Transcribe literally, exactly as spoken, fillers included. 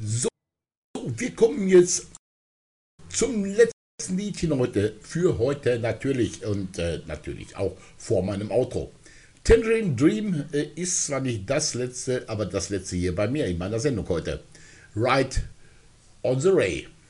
So, wir kommen jetzt zum letzten Liedchen heute, für heute natürlich und äh, natürlich auch vor meinem Outro. Tangerine Dream äh, ist zwar nicht das letzte, aber das letzte hier bei mir in meiner Sendung heute. Right on the Ray.